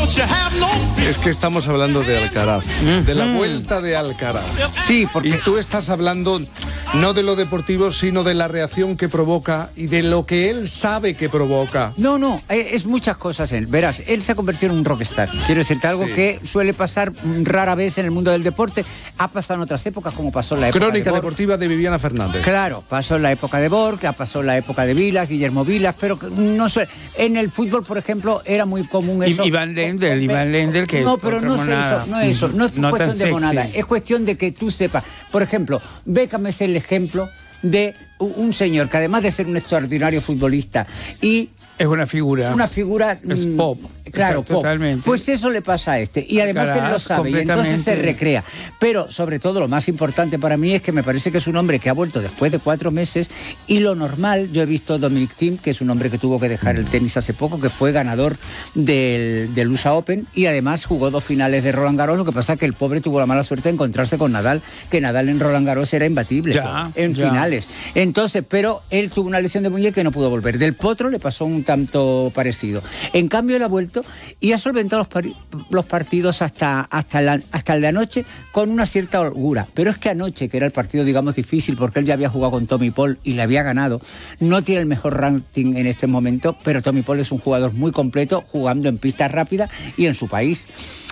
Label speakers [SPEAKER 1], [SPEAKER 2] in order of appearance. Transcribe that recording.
[SPEAKER 1] Es que estamos hablando de Alcaraz, de la vuelta de Alcaraz.
[SPEAKER 2] Sí, porque...
[SPEAKER 1] Y tú estás hablando no de lo deportivo, sino de la reacción que provoca y de lo que él sabe que provoca.
[SPEAKER 2] No, es muchas cosas. Verás, él se ha convertido en un rockstar. Quiero decirte algo que suele pasar rara vez en el mundo del deporte. Ha pasado en otras épocas, como pasó en la época
[SPEAKER 1] Crónica
[SPEAKER 2] de Borg.
[SPEAKER 1] deportiva de Viviana Fernández.
[SPEAKER 2] Claro, pasó en la época de Borg, pasó en la época de Vilas, Guillermo Vilas, pero no suele... En el fútbol, por ejemplo, era muy común eso.
[SPEAKER 3] Iván Lendl, que...
[SPEAKER 2] No, pero no es eso, no es cuestión de monada, es cuestión de que tú sepas. Por ejemplo, Beckham es el ejemplo de un señor que, además de ser un extraordinario futbolista y...
[SPEAKER 3] Es una figura. Es pop.
[SPEAKER 2] Claro, pop.
[SPEAKER 3] Totalmente.
[SPEAKER 2] Pues eso le pasa a este. Y además él lo sabe. Y entonces se recrea. Pero, sobre todo, lo más importante para mí es que me parece que es un hombre que ha vuelto después de 4 meses. Y lo normal, yo he visto a Dominic Thiem, que es un hombre que tuvo que dejar el tenis hace poco, que fue ganador del USA Open. Y además jugó 2 finales de Roland Garros. Lo que pasa es que el pobre tuvo la mala suerte de encontrarse con Nadal, que Nadal en Roland Garros era imbatible en finales. Entonces, pero él tuvo una lesión de muñeca y no pudo volver. Del Potro le pasó un tanto parecido. En cambio, él ha vuelto y ha solventado los partidos hasta el de anoche con una cierta holgura. Pero es que anoche, que era el partido, digamos, difícil, porque él ya había jugado con Tommy Paul y le había ganado, no tiene el mejor ranking en este momento, pero Tommy Paul es un jugador muy completo, jugando en pistas rápidas y en su país.